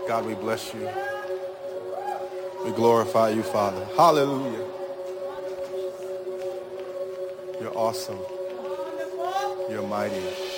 God, we bless you. We glorify you, Father. Hallelujah. You're awesome. You're mighty.